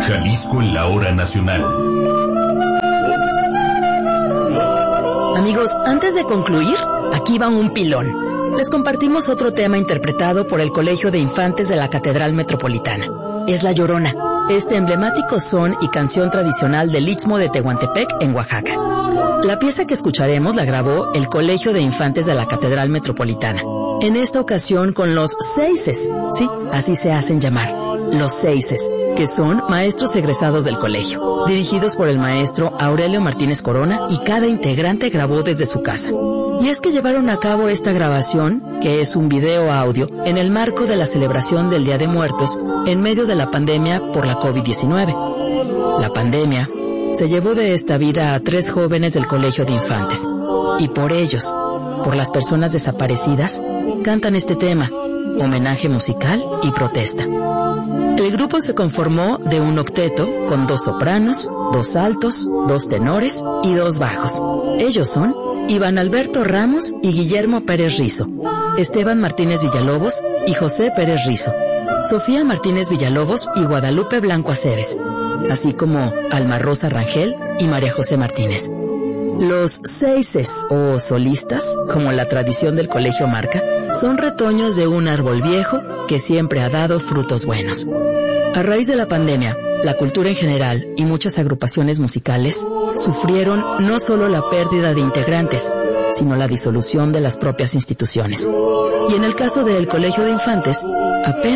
Jalisco en la hora nacional. Amigos, antes de concluir, aquí va un pilón. Les compartimos otro tema interpretado por el Colegio de Infantes de la Catedral Metropolitana. Es La Llorona, este emblemático son y canción tradicional del Istmo de Tehuantepec en Oaxaca. La pieza que escucharemos la grabó el Colegio de Infantes de la Catedral Metropolitana. En esta ocasión con los seises, sí, así se hacen llamar, los seises, que son maestros egresados del colegio, dirigidos por el maestro Aurelio Martínez Corona, y cada integrante grabó desde su casa. Y es que llevaron a cabo esta grabación, que es un video audio, en el marco de la celebración del Día de Muertos, en medio de la pandemia por la COVID-19. La pandemia se llevó de esta vida a 3 jóvenes del Colegio de Infantes, y por ellos, por las personas desaparecidas, cantan este tema, homenaje musical y protesta. El grupo se conformó de un octeto con 2 sopranos, 2 altos, 2 tenores y 2 bajos. Ellos son Iván Alberto Ramos y Guillermo Pérez Rizo, Esteban Martínez Villalobos y José Pérez Rizo, Sofía Martínez Villalobos y Guadalupe Blanco Aceves, así como Alma Rosa Rangel y María José Martínez. Los seises o solistas, como la tradición del colegio marca, son retoños de un árbol viejo que siempre ha dado frutos buenos. A raíz de la pandemia, la cultura en general y muchas agrupaciones musicales sufrieron no solo la pérdida de integrantes, sino la disolución de las propias instituciones. Y en el caso del Colegio de Infantes, apenas